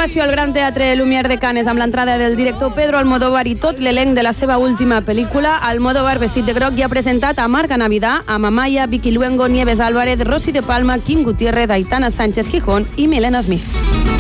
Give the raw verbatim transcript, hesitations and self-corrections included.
ovació al Gran Teatre Lumière de Canes amb l'entrada del director Pedro Almodóvar i tot l'elenc de la seva última pel·lícula. Almodóvar, vestit de groc, ja ha presentat a Marc Navidad, amb Amaya, Vicky Luengo, Nieves Álvarez, Rosy de Palma, Kim Gutiérrez, Aitana Sánchez Gijón i Milena Smith.